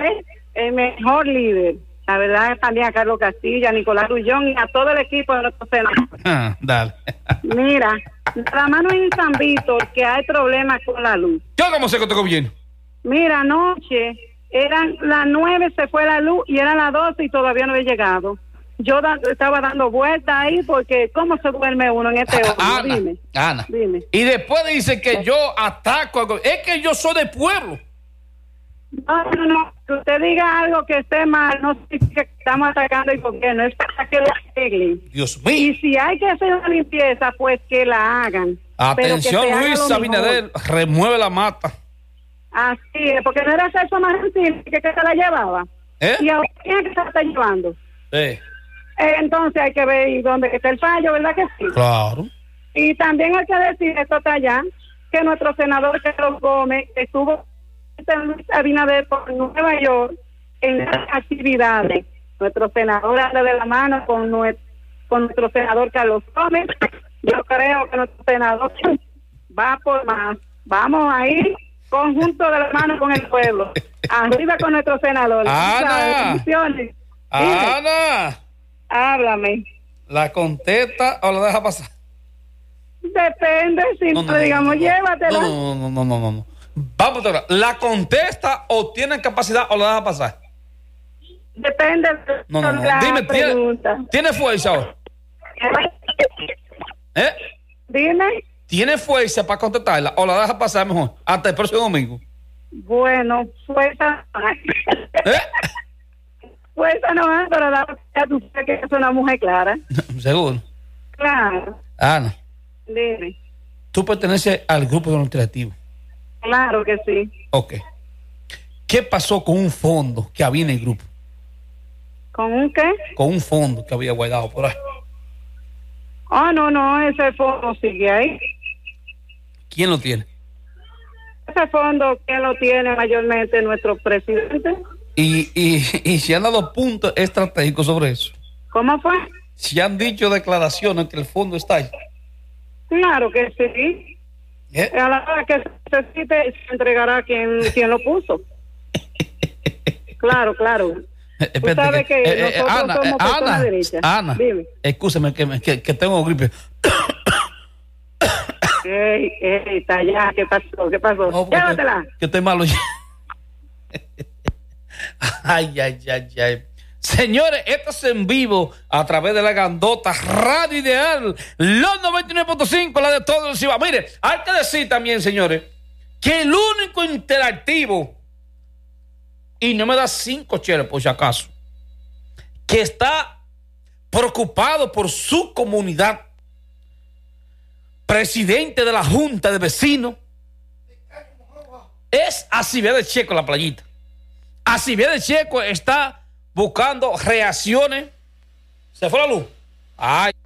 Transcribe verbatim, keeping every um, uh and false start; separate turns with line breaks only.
Abinader, el mejor líder. La verdad, también a Carlos Castilla, a Nicolás Rullón y a todo el equipo de nuestro senador.
Ah, dale.
Mira, nada más no en San Víctor que hay problemas con la luz.
¿Yo cómo sé que te gobierno?
Mira, anoche eran las nueve, se fue la luz y eran las doce y todavía no había llegado. Yo da, estaba dando vueltas ahí porque ¿cómo se duerme uno en este horno?
Ana,
Dime.
Ana.
Dime.
Y después dice que yo ataco al gobierno. Es que yo soy del pueblo.
No, no, no. Que usted diga algo que esté mal, no significa que estamos atacando el gobierno, es para que lo arreglen.
Dios mío.
Y si hay que hacer una limpieza, pues que la hagan.
Atención,
Pero que se
Luis
haga lo
Abinader,
mejor.
remueve la mata.
Así es, porque no era Celso Martín que, que se la llevaba.
¿Eh?
Y ahora quién es que se la está llevando.
Sí.
Eh, entonces hay que ver dónde está el fallo, ¿verdad que sí?
Claro.
Y también hay que decir, esto está allá, que nuestro senador Carlos Gómez estuvo en Luis Abinader por Nueva York en las actividades. Nuestro senador anda de la mano con nuestro, con nuestro senador Carlos Gómez. Yo creo que nuestro senador va por más. Vamos a ir conjunto de la mano con el pueblo. Arriba con nuestro senador.
Ana.
Dime,
Ana.
háblame.
¿La contesta o la deja pasar?
Depende, si no,
No, no,
digamos,
no, no,
llévatela.
No, no, no, no, no, no. Vamos a ver. ¿La contesta o tiene capacidad o la deja pasar?
Depende de
No, no, no.
la
Dime, ¿tiene,
pregunta.
¿tiene fuerza ahora? ¿Eh?
Dime.
¿Tiene fuerza para contestarla o la deja pasar mejor hasta el próximo domingo?
Bueno, fuerza.
¿Eh?
Fuerza no es, pero la ya tú sabes que es una mujer clara.
Seguro.
Claro.
Ana,
Dime.
tú perteneces al grupo demostrativo.
Claro que sí.
Ok. ¿Qué pasó con un fondo que había en el grupo?
¿Con un qué?
Con un fondo que había guardado por ahí.
Ah, oh, no, no, ese fondo sigue ahí.
¿Quién lo tiene?
Ese fondo, ¿quién lo tiene mayormente? Nuestro presidente.
Y, y, y se han dado puntos estratégicos sobre eso.
¿Cómo fue?
Se han dicho declaraciones que el fondo está ahí.
Claro que sí.
¿Eh?
A la hora que se necesite, se entregará quien, quien lo puso. Claro, claro. Tú sabes que, que eh, nosotros
Ana,
somos
eh,
personas
Ana,
derechas.
Ana,
Dime.
Escúchame que, me, que, que tengo gripe.
Ey, ey, está ya. ¿Qué pasó? ¿Qué pasó?
No,
Llévatela.
Que, que estoy malo ya. Ay, ay, ay, ay. Señores, esto es en vivo a través de la Gandota Radio Ideal, los noventa y nueve punto cinco, la de todo el Cibao. Mire, hay que decir también, señores, que el único interactivo, y no me da cinco cheles por si acaso, que está preocupado por su comunidad, presidente de la Junta de Vecinos, es Acibé de Checo, la playita. Acibé de Checo está buscando reacciones. ¿Se fue la luz? Ay.